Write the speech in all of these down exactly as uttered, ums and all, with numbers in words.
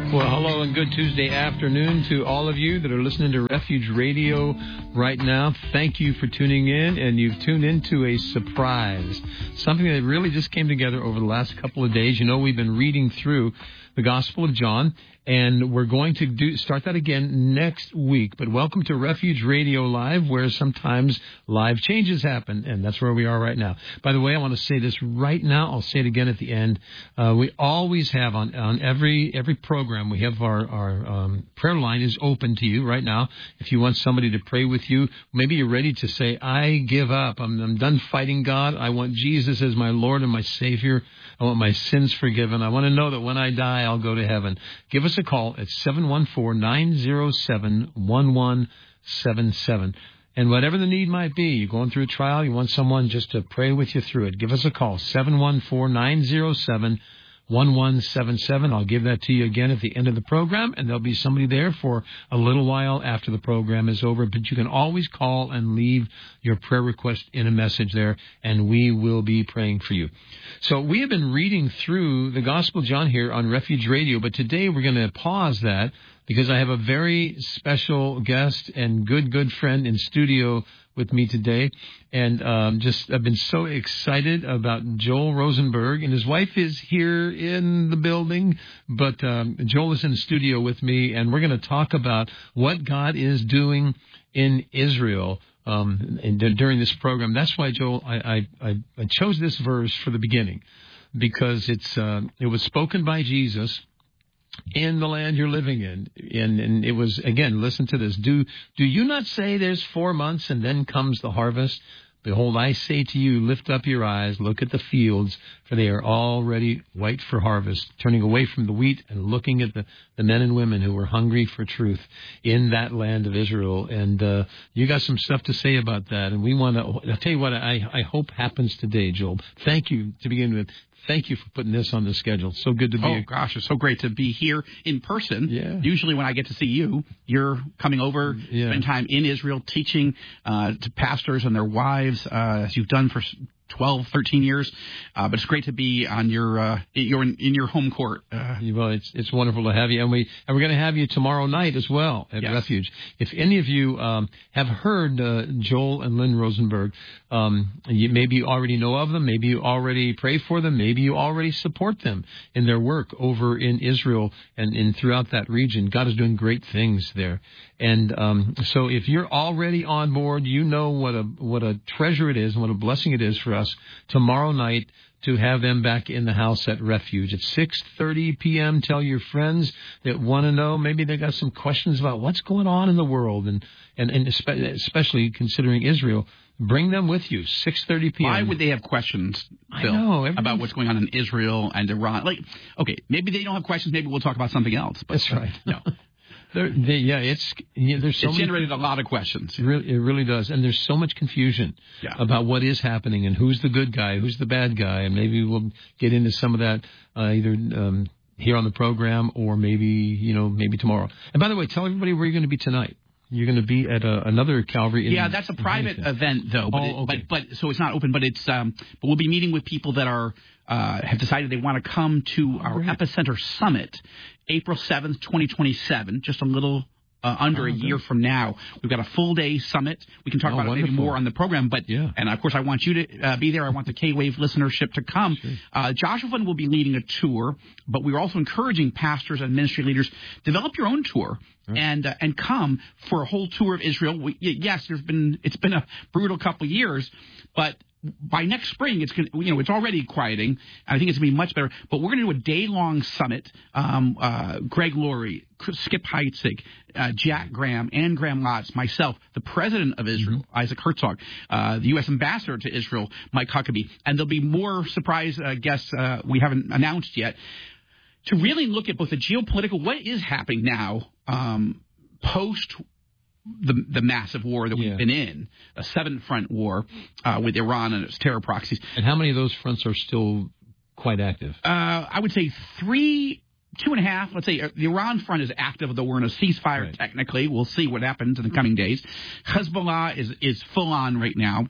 Well, hello and good Tuesday afternoon to all of you that are listening to Refuge Radio right now. Thank you for tuning in, and you've tuned into a surprise, something that really just came together over the last couple of days. You know, we've been reading through the Gospel of John, and we're going to do start that again next week. But welcome to Refuge Radio Live, where sometimes live changes happen, and that's where we are right now. By the way, I want to say this right now. I'll say it again at the end. Uh, we always have on, on every every program, we have our, our um, prayer line is open to you right now. If you want somebody to pray with you, maybe you're ready to say, I give up. I'm, I'm done fighting God. I want Jesus as my Lord and my Savior. I want my sins forgiven. I want to know that when I die, I'll go to heaven. Give us a call at seven one four, nine zero seven, one one seven seven. And whatever the need might be, you're going through a trial, you want someone just to pray with you through it, give us a call, seven one four, nine zero seven, one one seven seven. I'll give that to you again at the end of the program, and there'll be somebody there for a little while after the program is over. But you can always call and leave your prayer request in a message there, and we will be praying for you. So we have been reading through the Gospel of John here on Refuge Radio, but today we're going to pause that because I have a very special guest and good, good friend in studio with me today. And um, just I've been so excited about Joel Rosenberg, and his wife is here in the building, but um, Joel is in the studio with me, and we're going to talk about what God is doing in Israel um, and d- during this program. That's why, Joel, I, I, I chose this verse for the beginning, because it's uh, it was spoken by Jesus in the land you're living in. And, and it was, again, listen to this. Do do you not say there's four months and then comes the harvest? Behold, I say to you, lift up your eyes, look at the fields, for they are already white for harvest, turning away from the wheat and looking at the, the men and women who were hungry for truth in that land of Israel. And uh, you got some stuff to say about that. And we want to, I'll tell you what I, I hope happens today, Joel. Thank you to begin with. Thank you for putting this on the schedule. So good to be here. Oh, gosh, it's so great to be here in person. Yeah. Usually when I get to see you, you're coming over, yeah. spend time in Israel teaching uh, to pastors and their wives, uh, as you've done for twelve, thirteen years. Uh, but it's great to be on your uh, you're in, in your home court. Uh, well, it's it's wonderful to have you, and we and we're going to have you tomorrow night as well at yes. Refuge. If any of you um, have heard uh, Joel and Lynn Rosenberg, um, you, maybe you already know of them, maybe you already pray for them, maybe you already support them in their work over in Israel and in throughout that region. God is doing great things there, and um, so if you're already on board, you know what a what a treasure it is and what a blessing it is for us tomorrow night to have them back in the house at Refuge at six thirty p.m. Tell your friends that want to know. Maybe they got some questions about what's going on in the world, and, and, and especially considering Israel. Bring them with you, six thirty p.m. Why would they have questions, Phil, I know, about what's going on in Israel and Iran? Like, okay, maybe they don't have questions. Maybe we'll talk about something else. But, That's right. No. There, they, yeah, it's yeah, there's so it's many, generated a lot of questions. It really, it really does, and there's so much confusion yeah. about what is happening and who's the good guy, who's the bad guy, and maybe we'll get into some of that uh, either um, here on the program or maybe you know maybe tomorrow. And by the way, tell everybody where you're going to be tonight. You're going to be at a, another Calvary. In, yeah, that's a private event, though. But, oh, it, okay. but but so it's not open. But it's um. But we'll be meeting with people that are uh have decided they want to come to our Great. Epicenter Summit, April seventh, twenty twenty-seven. Just a little. Uh, under oh, a year good. from now. We've got a full day summit. We can talk oh, about wonderful. it maybe more on the program. But yeah. And, of course, I want you to uh, be there. I want the K-Wave listenership to come. Sure. Uh, Joshua will be leading a tour, but we're also encouraging pastors and ministry leaders, develop your own tour. Right. And uh, and come for a whole tour of Israel. We, yes, there's been it's been a brutal couple of years, but by next spring, it's gonna, you know it's already quieting. I think it's gonna be much better. But we're gonna do a day long summit. Um, uh, Greg Laurie, Skip Heitzig, uh, Jack Graham, Ann Graham Lotz, myself, the president of Israel, mm-hmm. Isaac Herzog, uh, the U S ambassador to Israel, Mike Huckabee, and there'll be more surprise uh, guests uh, we haven't announced yet. To really look at both the geopolitical, what is happening now um, post the the massive war that we've yeah. been in, a seven front war uh, with Iran and its terror proxies. And how many of those fronts are still quite active? Uh, I would say three, two and a half. Let's say the Iran front is active, though we're in a ceasefire right. technically. We'll see what happens in the coming days. Hezbollah is, is full on right now.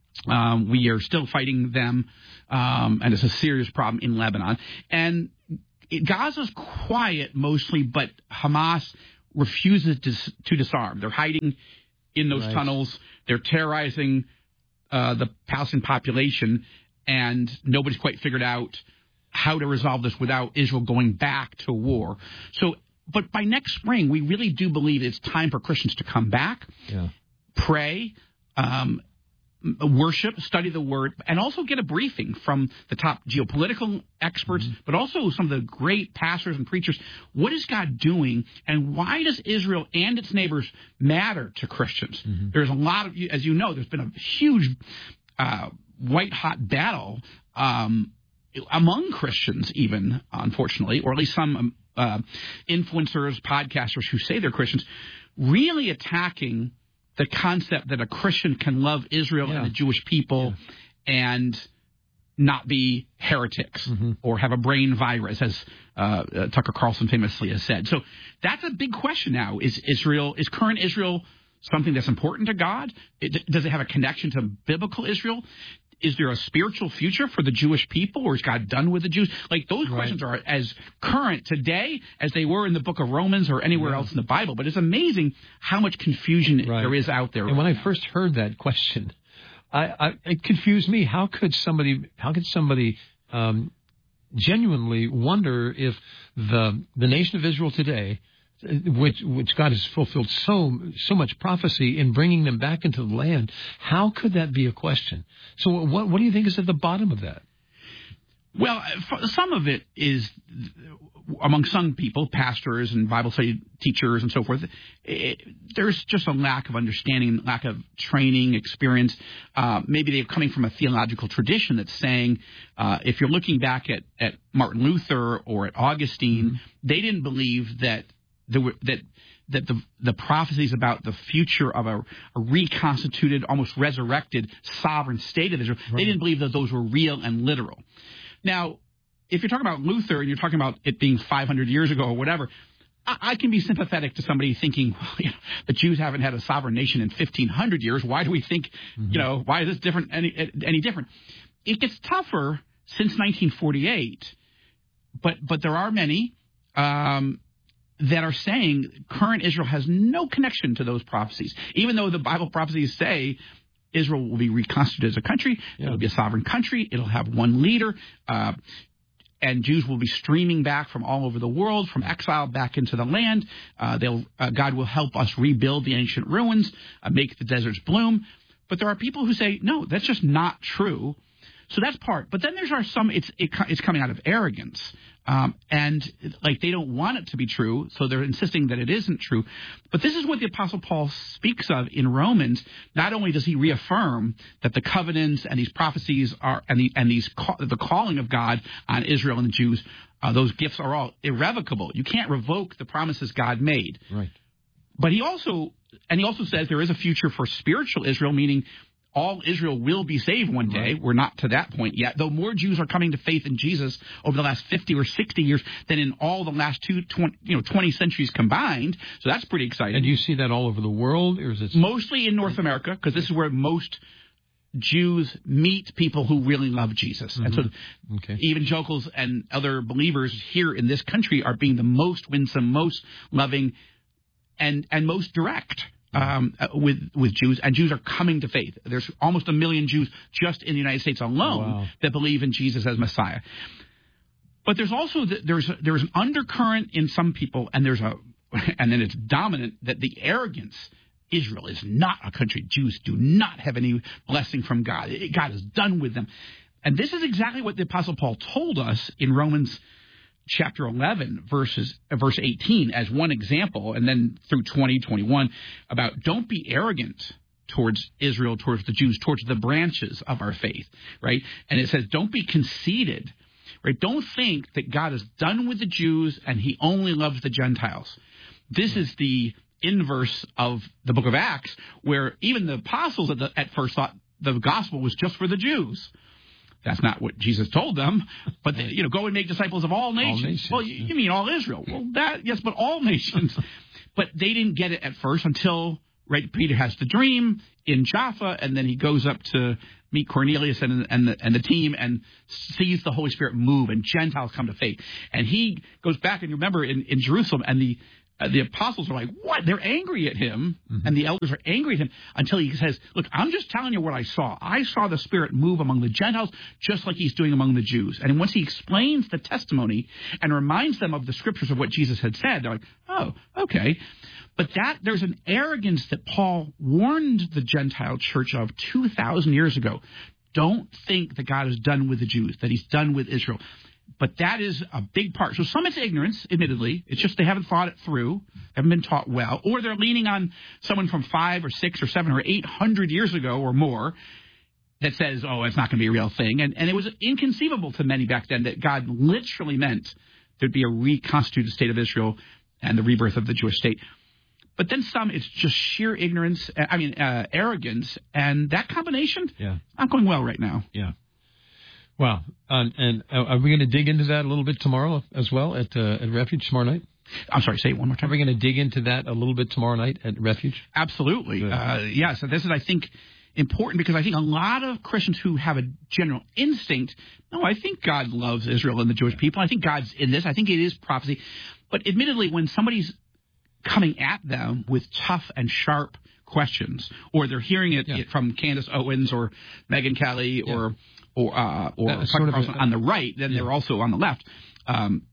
Um, we are still fighting them, um, and it's a serious problem in Lebanon. And it, Gaza's quiet mostly, but Hamas refuses to, to disarm. They're hiding in those right. tunnels. They're terrorizing uh, the Palestinian population, and nobody's quite figured out how to resolve this without Israel going back to war. So, but by next spring, we really do believe it's time for Christians to come back, yeah. pray, um, worship, study the Word, and also get a briefing from the top geopolitical experts, mm-hmm. but also some of the great pastors and preachers. What is God doing, and why does Israel and its neighbors matter to Christians? Mm-hmm. There's a lot of, as you know, there's been a huge uh, white-hot battle um, among Christians even, unfortunately, or at least some um, uh, influencers, podcasters who say they're Christians, really attacking the concept that a Christian can love Israel yeah. and the Jewish people yeah. and not be heretics mm-hmm. or have a brain virus, as uh, uh, Tucker Carlson famously has said. So that's a big question now. Is Israel, is current Israel something that's important to God? It, does it have a connection to biblical Israel? Is there a spiritual future for the Jewish people, or is God done with the Jews? Like, those right. questions are as current today as they were in the book of Romans or anywhere yeah. else in the Bible. But it's amazing how much confusion right. there is out there. And right when now. I first heard that question, I, I, it confused me. How could somebody, how could somebody um, genuinely wonder if the the nation of Israel today, which which God has fulfilled so so much prophecy in bringing them back into the land, how could that be a question? So what what do you think is at the bottom of that? Well, some of it is among some people, pastors and Bible study teachers and so forth. It, there's just a lack of understanding, lack of training, experience. Uh, maybe they're coming from a theological tradition that's saying, uh, if you're looking back at, at Martin Luther or at Augustine, mm-hmm. they didn't believe that There were, that that the the prophecies about the future of a, a reconstituted, almost resurrected sovereign state of Israel, right. they didn't believe that those were real and literal. Now, if you're talking about Luther and you're talking about it being five hundred years ago or whatever, I, I can be sympathetic to somebody thinking, well, you know, the Jews haven't had a sovereign nation in fifteen hundred years. Why do we think, mm-hmm. you know, why is this different? Any any different? It gets tougher since nineteen forty-eight, but but there are many. Um, that are saying current Israel has no connection to those prophecies. Even though the Bible prophecies say Israel will be reconstituted as a country, yeah. it'll be a sovereign country, it'll have one leader, uh, and Jews will be streaming back from all over the world, from exile back into the land. Uh, they'll, uh, God will help us rebuild the ancient ruins, uh, make the deserts bloom. But there are people who say, no, that's just not true. So that's part. But then there's our some. It's it, it's coming out of arrogance, um, and like they don't want it to be true, so they're insisting that it isn't true. But this is what the Apostle Paul speaks of in Romans. Not only does he reaffirm that the covenants and these prophecies are and the and these the calling of God on Israel and the Jews, uh, those gifts are all irrevocable. You can't revoke the promises God made. Right. But he also and he also says there is a future for spiritual Israel, meaning all Israel will be saved one day. Right. We're not to that point yet, though more Jews are coming to faith in Jesus over the last fifty or sixty years than in all the last two, twenty, you know, twenty centuries combined. So that's pretty exciting. And do you see that all over the world, or is it mostly in North America? Because this is where most Jews meet people who really love Jesus. Mm-hmm. And so okay. evangelicals and other believers here in this country are being the most winsome, most loving, and and most direct. Um, with with Jews, and Jews are coming to faith. There's almost a million Jews just in the United States alone wow. that believe in Jesus as Messiah. But there's also the, there's there's an undercurrent in some people, and there's a and then it's dominant that the arrogance. Israel is not a country. Jews do not have any blessing from God. God is done with them, and this is exactly what the Apostle Paul told us in Romans chapter eleven, verses uh, verse eighteen, as one example, and then through twenty, twenty-one, about don't be arrogant towards Israel, towards the Jews, towards the branches of our faith, right? And it says, don't be conceited, right? Don't think that God is done with the Jews and he only loves the Gentiles. This is the inverse of the book of Acts, where even the apostles at, the, at first thought the gospel was just for the Jews. That's not what Jesus told them, but they, you know, go and make disciples of all nations. All nations well, you, you mean all Israel? Well, that yes, but all nations. But they didn't get it at first until right? Peter has the dream in Jaffa, and then he goes up to meet Cornelius and, and, the, and the team and sees the Holy Spirit move, and Gentiles come to faith. And he goes back, and you remember in, in Jerusalem, and the uh, the apostles are like, what? They're angry at him, mm-hmm. and the elders are angry at him until he says, look, I'm just telling you what I saw. I saw the Spirit move among the Gentiles just like he's doing among the Jews. And once he explains the testimony and reminds them of the scriptures of what Jesus had said, they're like, oh, okay. But that there's an arrogance that Paul warned the Gentile church of two thousand years ago. Don't think that God is done with the Jews, that he's done with Israel. But that is a big part. So some it's ignorance, admittedly. It's just they haven't thought it through, haven't been taught well, or they're leaning on someone from five or six or seven or eight hundred years ago or more that says, oh, it's not going to be a real thing. And, and it was inconceivable to many back then that God literally meant there'd be a reconstituted state of Israel and the rebirth of the Jewish state. But then some, it's just sheer ignorance, I mean, uh, arrogance, and that combination, yeah, not going well right now. Yeah. Wow. Um, and are we going to dig into that a little bit tomorrow as well at uh, at Refuge tomorrow night? I'm sorry, say it one more time. Are we going to dig into that a little bit tomorrow night at Refuge? Absolutely. Uh, yeah, so this is, I think, important because I think a lot of Christians who have a general instinct, no, I think God loves Israel and the Jewish people. I think God's in this. I think it is prophecy. But admittedly, when somebody's coming at them with tough and sharp questions, or they're hearing it, yeah. it from Candace Owens or Megyn Kelly or... Yeah. or uh, or sort of a, on the right, then yeah. they're also on the left, um,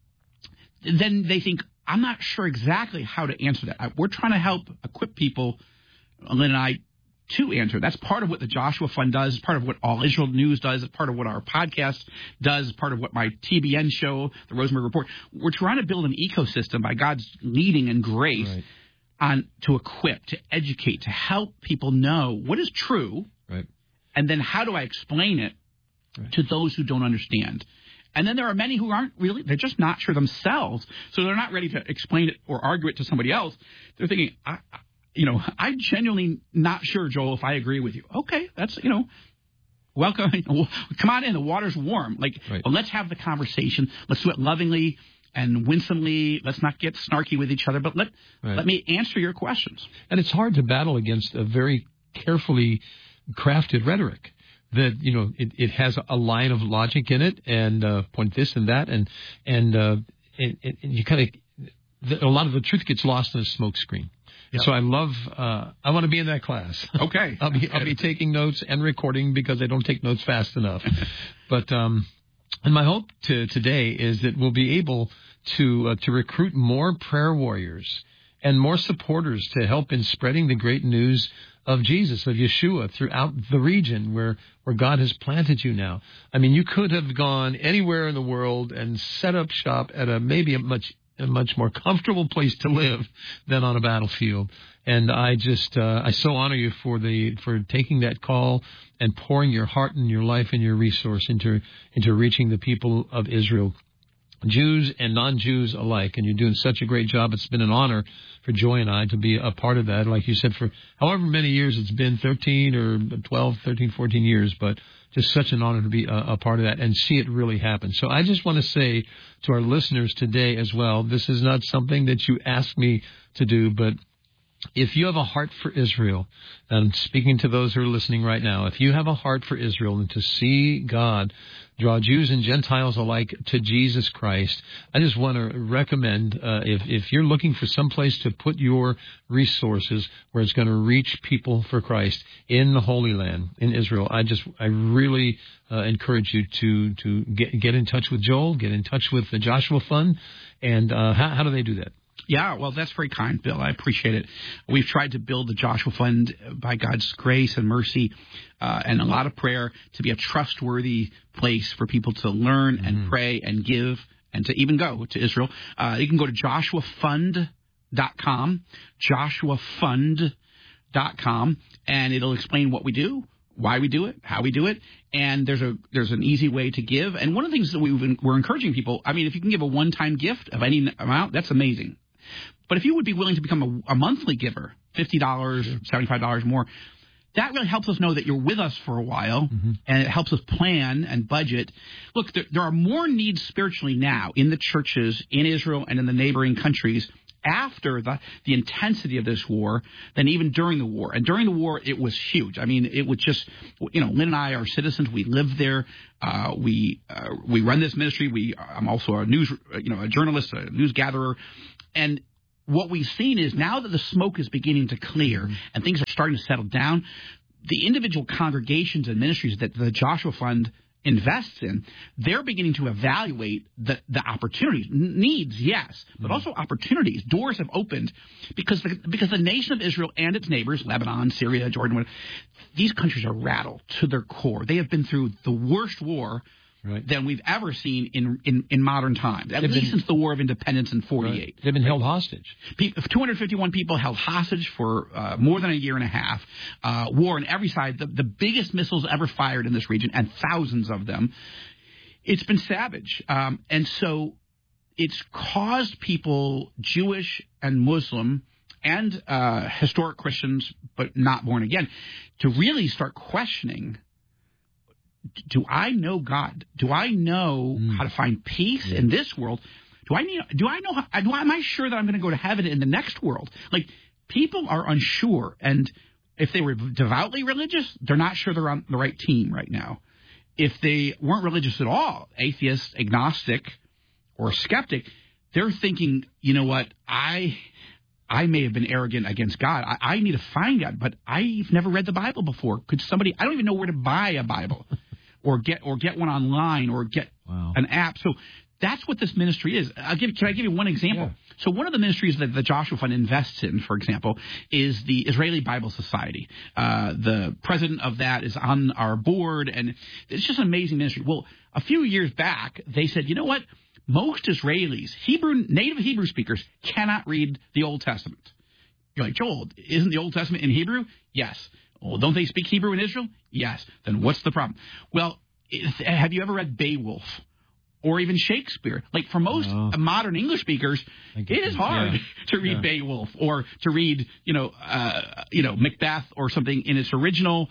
then they think, I'm not sure exactly how to answer that. We're trying to help equip people, Lynn and I, to answer. That's part of what the Joshua Fund does. It's part of what All Israel News does. It's part of what our podcast does. It's part of what my T B N show, the Rosemary Report. We're trying to build an ecosystem by God's leading and grace right. on to equip, to educate, to help people know what is true, right. and then how do I explain it Right. to those who don't understand. And then there are many who aren't really, they're just not sure themselves, so they're not ready to explain it or argue it to somebody else. They're thinking, I, I, you know, I'm genuinely not sure, Joel, if I agree with you. Okay, that's, you know, welcome. Come on in, the water's warm. Like, right. well, let's have the conversation. Let's do it lovingly and winsomely. Let's not get snarky with each other, but let, right. let me answer your questions. And it's hard to battle against a very carefully crafted rhetoric. That, you know, it, it has a line of logic in it, and uh, point this and that, and and, uh, and, and you kind of, a lot of the truth gets lost in a smoke screen. Yep. So I love, uh, I want to be in that class. Okay. I'll be I'll be taking notes and recording because I don't take notes fast enough. But um, and my hope to today is that we'll be able to uh, to recruit more prayer warriors and more supporters to help in spreading the great news of Jesus, of Yeshua, throughout the region where, where God has planted you now. I mean, you could have gone anywhere in the world and set up shop at a maybe a much a much more comfortable place to live than on a battlefield. And I just uh, I so honor you for the for taking that call and pouring your heart and your life and your resource into into reaching the people of Israel, Jews and non-Jews alike, and you're doing such a great job. It's been an honor for Joy and I to be a part of that. Like you said, for however many years it's been, thirteen or twelve, thirteen, fourteen years, but just such an honor to be a, a part of that and see it really happen. So I just want to say to our listeners today as well, this is not something that you asked me to do, but if you have a heart for Israel, and I'm speaking to those who are listening right now, if you have a heart for Israel and to see God draw Jews and Gentiles alike to Jesus Christ, I just want to recommend, uh, if, if you're looking for some place to put your resources where it's going to reach people for Christ in the Holy Land, in Israel, I just, I really uh, encourage you to, to get, get in touch with Joel, get in touch with the Joshua Fund, and uh, how, how do they do that? Yeah, well, that's very kind, Bill. I appreciate it. We've tried to build the Joshua Fund by God's grace and mercy uh, and a lot of prayer to be a trustworthy place for people to learn mm-hmm. and pray and give and to even go to Israel. Uh, you can go to joshua fund dot com, joshua fund dot com, and it'll explain what we do, why we do it, how we do it, and there's a there's an easy way to give. And one of the things that we've been, we're encouraging people, I mean, if you can give a one-time gift of any amount, that's amazing. But if you would be willing to become a, a monthly giver, fifty dollars, sure. seventy-five dollars more, that really helps us know that you're with us for a while, mm-hmm. and it helps us plan and budget. Look, there, there are more needs spiritually now in the churches in Israel and in the neighboring countries after the, the intensity of this war than even during the war. And during the war, it was huge. I mean, it was just, you know, Lynn and I are citizens. We live there. Uh, we uh, we run this ministry. We I'm also a news, you know, a journalist, a news gatherer. And what we've seen is now that the smoke is beginning to clear mm-hmm. and things are starting to settle down, the individual congregations and ministries that the Joshua Fund invests in, they're beginning to evaluate the, the opportunities. Needs, yes, but mm-hmm. also opportunities. Doors have opened because the, because the nation of Israel and its neighbors, Lebanon, Syria, Jordan, these countries are rattled to their core. They have been through the worst war right. than we've ever seen in, in, in modern times, at They've least been, since the War of Independence in forty-eight. Right. They've been held hostage. two hundred fifty-one people held hostage for uh, more than a year and a half. Uh, war on every side. The, the biggest missiles ever fired in this region, and thousands of them. It's been savage. Um, and so it's caused people, Jewish and Muslim, and uh, historic Christians, but not born again, to really start questioning, do I know God? Do I know mm. how to find peace yeah. in this world? Do I need? Do I know? How, do I, am I sure that I'm going to go to heaven in the next world? Like, people are unsure, and if they were devoutly religious, they're not sure they're on the right team right now. If they weren't religious at all, atheist, agnostic, or skeptic, they're thinking, you know what, I. I may have been arrogant against God. I, I need to find God, but I've never read the Bible before. Could somebody? I don't even know where to buy a Bible, or get or get one online, or get wow. an app. So that's what this ministry is. I'll give. Can I give you one example? Yeah. So one of the ministries that the Joshua Fund invests in, for example, is the Israeli Bible Society. Uh, the president of that is on our board, and it's just an amazing ministry. Well, a few years back, they said, you know what? Most Israelis, Hebrew, native Hebrew speakers, cannot read the Old Testament. You're like, Joel, isn't the Old Testament in Hebrew? Yes. Well, don't they speak Hebrew in Israel? Yes. Then what's the problem? Well, have you ever read Beowulf or even Shakespeare? Like, for most oh. modern English speakers, it is hard yeah. to read yeah. Beowulf or to read, you know, uh, you know, Macbeth or something in its original.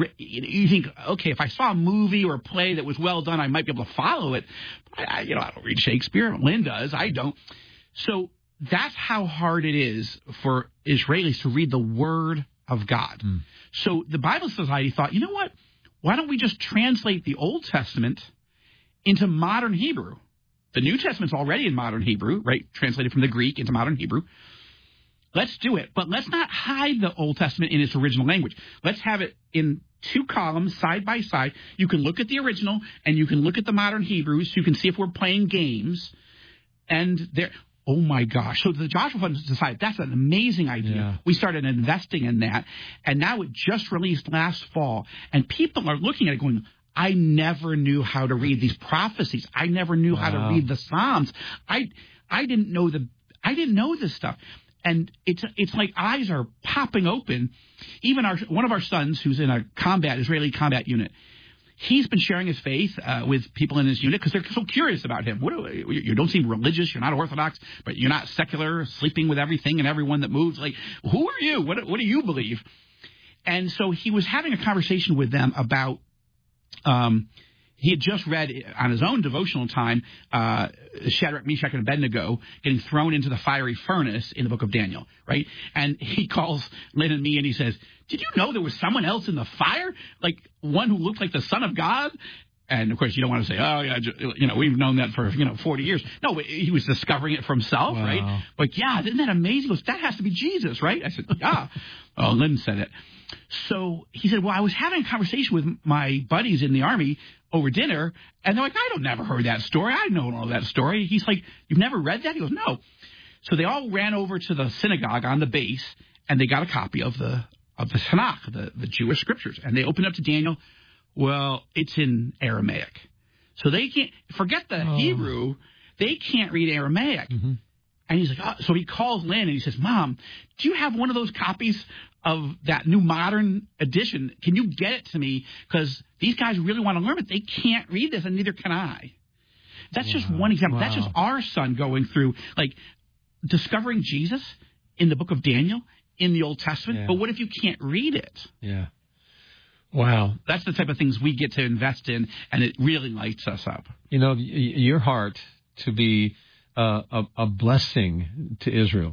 You think, okay, if I saw a movie or a play that was well done, I might be able to follow it. I, you know, I don't read Shakespeare. Lynn does. I don't. So that's how hard it is for Israelis to read the Word of God. Mm. So the Bible Society thought, you know what? Why don't we just translate the Old Testament into modern Hebrew? The New Testament's already in modern Hebrew, right? Translated from the Greek into modern Hebrew. Let's do it. But let's not hide the Old Testament in its original language. Let's have it in two columns, side by side. You can look at the original, and you can look at the modern Hebrew, so you can see if we're playing games. And there, oh my gosh. So the Joshua Fund decided that's an amazing idea. Yeah. We started investing in that, and now it just released last fall. And people are looking at it going, I never knew how to read these prophecies. I never knew wow. how to read the Psalms. I I didn't know the I didn't know this stuff. And it's it's like eyes are popping open. Even our one of our sons, who's in a combat Israeli combat unit, he's been sharing his faith uh, with people in his unit because they're so curious about him. What do, you don't seem religious. You're not Orthodox, but you're not secular, sleeping with everything and everyone that moves. Like, who are you? What what do you believe? And so he was having a conversation with them about. Um, He had just read on his own devotional time uh, Shadrach, Meshach, and Abednego getting thrown into the fiery furnace in the book of Daniel, right? And he calls Lynn and me and he says, did you know there was someone else in the fire? Like one who looked like the Son of God? And, of course, you don't want to say, oh, yeah, you know, we've known that for, you know, forty years. No, he was discovering it for himself, wow. right? But, yeah, isn't that amazing? He goes, that has to be Jesus, right? I said, yeah. Oh, Lynn said it. So he said, well, I was having a conversation with my buddies in the Army over dinner, and they're like, I don't never heard that story. I know all that story. He's like, you've never read that? He goes, no. So they all ran over to the synagogue on the base, and they got a copy of the of the Tanakh, the, the Jewish scriptures, and they opened up to Daniel. Well, it's in Aramaic. So they can't, forget the oh. Hebrew, they can't read Aramaic. Mm-hmm. And he's like, oh. So he calls Lynn and he says, Mom, do you have one of those copies of that new modern edition? Can you get it to me? Because these guys really want to learn it. They can't read this, and neither can I. That's wow. just one example. Wow. That's just our son going through, like, discovering Jesus in the book of Daniel, in the Old Testament. Yeah. But what if you can't read it? Yeah. Wow. That's the type of things we get to invest in, and it really lights us up. You know, your heart to be uh, a, a blessing to Israel,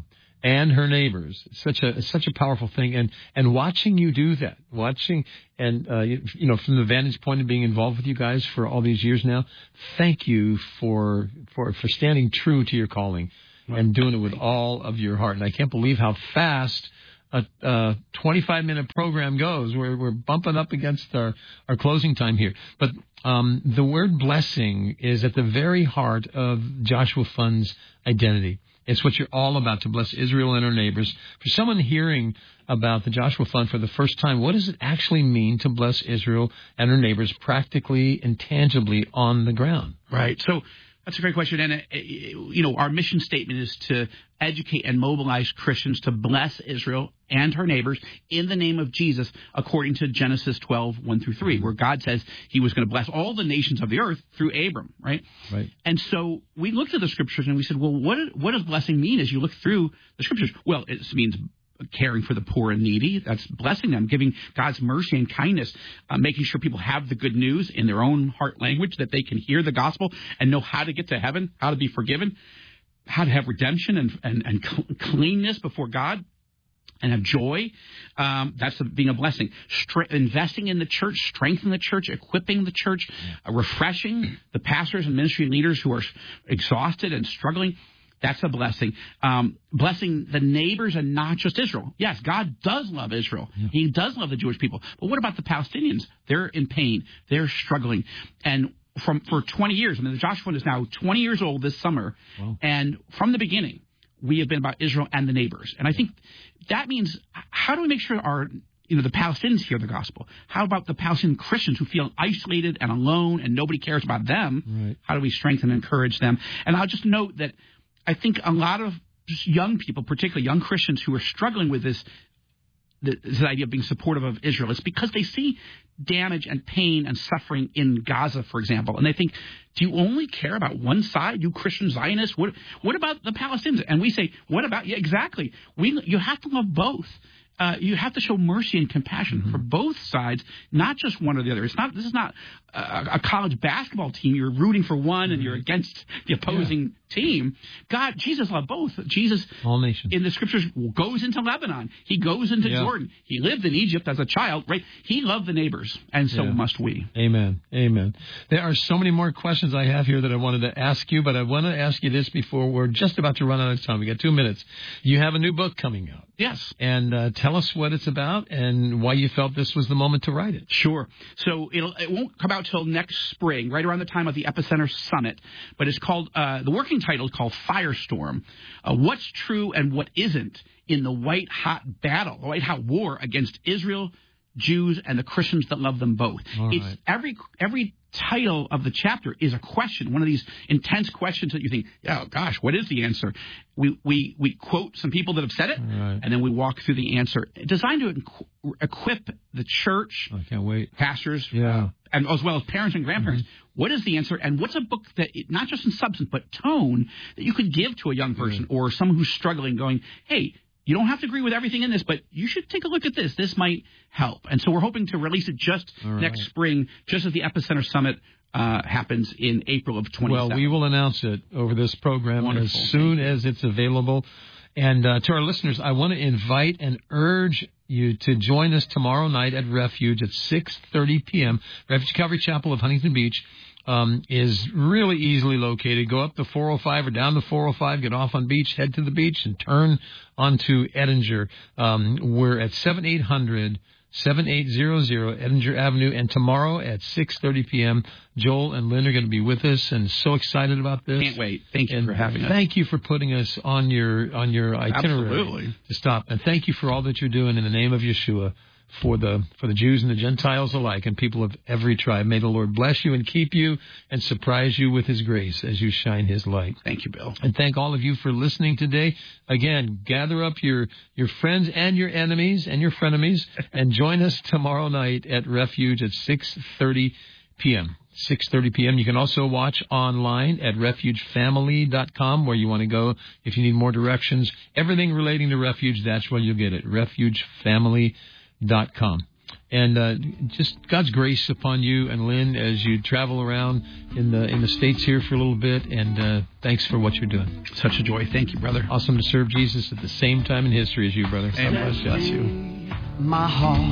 and her neighbors. It's such a it's such a powerful thing, and and watching you do that, watching and uh, you, you know from the vantage point of being involved with you guys for all these years now. Thank you for for for standing true to your calling and doing it with all of your heart. And I can't believe how fast a, a twenty-five minute program goes. We're we're bumping up against our our closing time here, but um, the word blessing is at the very heart of Joshua Fund's identity. It's what you're all about, to bless Israel and her neighbors. For someone hearing about the Joshua Fund for the first time, what does it actually mean to bless Israel and her neighbors practically and tangibly on the ground? Right. So that's a great question. And, uh, you know, our mission statement is to educate and mobilize Christians to bless Israel and her neighbors in the name of Jesus, according to Genesis twelve, one through three, where God says he was going to bless all the nations of the earth through Abram, right? Right. And so we looked at the scriptures and we said, well, what, what does blessing mean as you look through the scriptures? Well, it means caring for the poor and needy. That's blessing them, giving God's mercy and kindness, uh, making sure people have the good news in their own heart language, that they can hear the gospel and know how to get to heaven, how to be forgiven, how to have redemption and, and, and cleanness before God, and have joy. Um, that's a, being a blessing. Stre- investing in the church, strengthening the church, equipping the church, uh, refreshing the pastors and ministry leaders who are exhausted and struggling. That's a blessing. Um, blessing the neighbors and not just Israel. Yes, God does love Israel. Yeah. He does love the Jewish people. But what about the Palestinians? They're in pain. They're struggling. And from for twenty years, I mean, the Joshua Fund is now twenty years old this summer. Wow. And from the beginning, we have been about Israel and the neighbors. And I think that means, how do we make sure our you know, the Palestinians hear the gospel? How about the Palestinian Christians who feel isolated and alone and nobody cares about them? Right. How do we strengthen and encourage them? And I'll just note that I think a lot of just young people, particularly young Christians who are struggling with this, this idea of being supportive of Israel, it's because they see damage and pain and suffering in Gaza, for example, and they think, do you only care about one side, you Christian Zionists? What, what about the Palestinians? And we say, what about, yeah, exactly. We, you have to love both. Uh, you have to show mercy and compassion mm-hmm. for both sides, not just one or the other. It's not. This is not a, a college basketball team. You're rooting for one mm-hmm. and you're against the opposing yeah. team. God, Jesus loved both. Jesus, all nations in the scriptures, goes into Lebanon. He goes into yeah. Jordan. He lived in Egypt as a child, right? He loved the neighbors, and so yeah. must we. Amen. Amen. There are so many more questions I have here that I wanted to ask you, but I want to ask you this before we're just about to run out of time. We got two minutes. You have a new book coming out. Yes. And uh, tell us what it's about and why you felt this was the moment to write it. Sure. So it'll, it won't come out till next spring, right around the time of the Epicenter Summit. But it's called, uh, the working title is called Firestorm. Uh, what's true and what isn't in the white-hot battle, the white-hot war against Israel, Jews, and the Christians that love them both. All it's right. every every title of the chapter is a question, one of these intense questions that you think, oh, gosh, what is the answer? We we we quote some people that have said it, right. and then we walk through the answer, designed to equ- equip the church, I can't wait. pastors, yeah. uh, and as well as parents and grandparents. Mm-hmm. What is the answer, and what's a book that, it, not just in substance, but tone, that you could give to a young person mm-hmm. or someone who's struggling, going, hey, you don't have to agree with everything in this, but you should take a look at this. This might help. And so we're hoping to release it just right. next spring, just as the Epicenter Summit uh, happens in April of twenty-seven. Well, we will announce it over this program Wonderful. as soon as it's available. And uh, to our listeners, I want to invite and urge you to join us tomorrow night at Refuge at six thirty p.m. Refuge Calvary Chapel of Huntington Beach. Um, is really easily located. Go up the four oh five or down the four oh five, get off on Beach, head to the beach, and turn onto Edinger. Um, we're at seventy-eight hundred, seventy-eight hundred Edinger Avenue, and tomorrow at six thirty p.m., Joel and Lynn are going to be with us, and so excited about this. Can't wait. Thank you and for having us. Thank you for putting us on your on your itinerary Absolutely. to stop. And thank you for all that you're doing in the name of Yeshua. For the for the Jews and the Gentiles alike and people of every tribe. May the Lord bless you and keep you and surprise you with his grace as you shine his light. Thank you, Bill. And thank all of you for listening today. Again, gather up your, your friends and your enemies and your frenemies and join us tomorrow night at Refuge at six thirty p.m. six thirty p.m. You can also watch online at refuge family dot com where you want to go if you need more directions. Everything relating to Refuge, that's where you'll get it. refuge family dot com. And uh, just God's grace upon you and Lynn as you travel around in the in the States here for a little bit. And uh, thanks for what you're doing. Such a joy. Thank you, brother. Awesome to serve Jesus at the same time in history as you, brother. Amen. God bless you. My heart